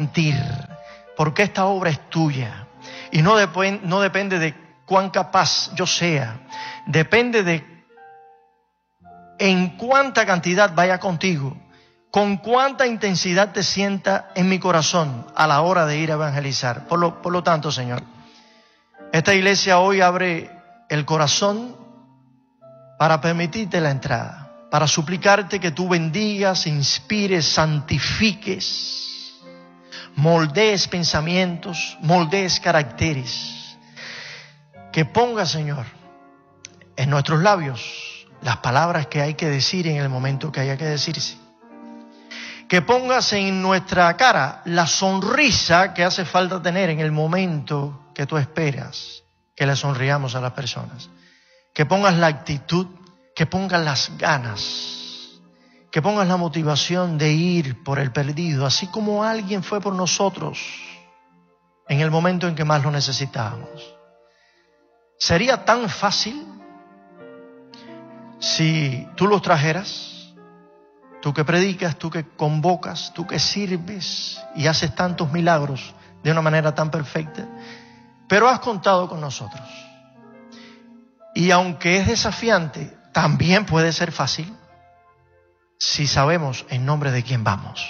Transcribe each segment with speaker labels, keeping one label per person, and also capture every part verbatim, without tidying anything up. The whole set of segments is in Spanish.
Speaker 1: sentir, porque esta obra es tuya. Y no, dep- no depende de cuán capaz yo sea, depende de en cuánta cantidad vaya contigo, con cuánta intensidad te sienta en mi corazón a la hora de ir a evangelizar. Por lo, por lo tanto, Señor, esta iglesia hoy abre el corazón para permitirte la entrada, para suplicarte que tú bendigas, inspires, santifiques, moldees pensamientos, moldees caracteres, que pongas, Señor, en nuestros labios las palabras que hay que decir en el momento que haya que decirse. Que pongas en nuestra cara la sonrisa que hace falta tener en el momento que tú esperas que le sonriamos a las personas. Que pongas la actitud, que pongas las ganas, que pongas la motivación de ir por el perdido, así como alguien fue por nosotros en el momento en que más lo necesitábamos. Sería tan fácil si tú los trajeras, tú que predicas, tú que convocas, tú que sirves y haces tantos milagros de una manera tan perfecta, pero has contado con nosotros. Y aunque es desafiante, también puede ser fácil si sabemos en nombre de quién vamos.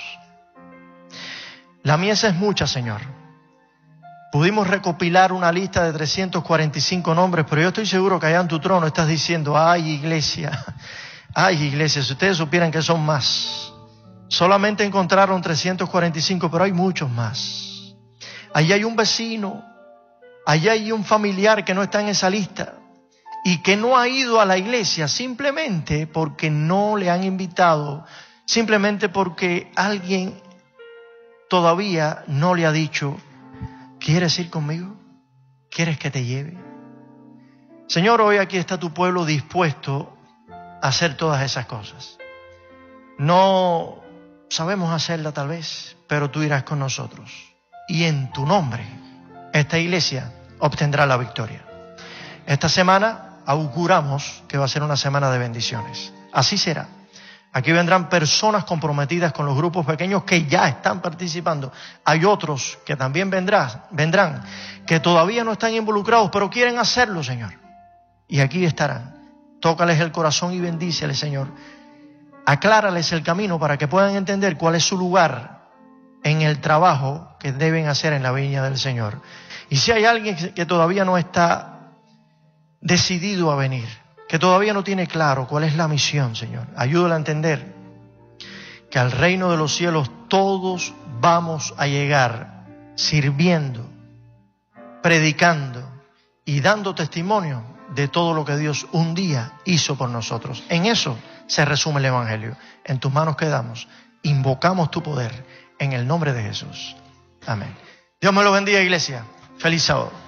Speaker 1: La mies es mucha, Señor. Pudimos recopilar una lista de trescientos cuarenta y cinco nombres, pero yo estoy seguro que allá en tu trono estás diciendo, ay iglesia, ay iglesia, si ustedes supieran que son más. Solamente encontraron trescientos cuarenta y cinco, pero hay muchos más. Allí hay un vecino, allí hay un familiar que no está en esa lista y que no ha ido a la iglesia simplemente porque no le han invitado, simplemente porque alguien todavía no le ha dicho, ¿quieres ir conmigo? ¿Quieres que te lleve? Señor, hoy aquí está tu pueblo dispuesto a hacer todas esas cosas. No sabemos hacerla tal vez, pero tú irás con nosotros. Y en tu nombre, esta iglesia obtendrá la victoria. Esta semana auguramos que va a ser una semana de bendiciones. Así será. Aquí vendrán personas comprometidas con los grupos pequeños que ya están participando. Hay otros que también vendrán, vendrán, que todavía no están involucrados, pero quieren hacerlo, Señor. Y aquí estarán. Tócales el corazón y bendíceles, Señor. Aclárales el camino para que puedan entender cuál es su lugar en el trabajo que deben hacer en la viña del Señor. Y si hay alguien que todavía no está decidido a venir, que todavía no tiene claro cuál es la misión, Señor, ayúdale a entender que al reino de los cielos todos vamos a llegar sirviendo, predicando y dando testimonio de todo lo que Dios un día hizo por nosotros. En eso se resume el Evangelio. En tus manos quedamos. Invocamos tu poder en el nombre de Jesús. Amén. Dios me lo bendiga, iglesia. Feliz sábado.